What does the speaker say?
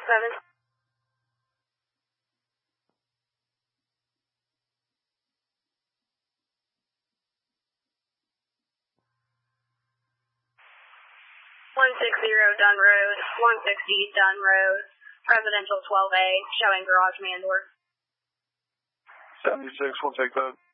7. 160 Dunn Road, 160 Dunn Road, residential 12A, showing garage man door. 76, we'll take that.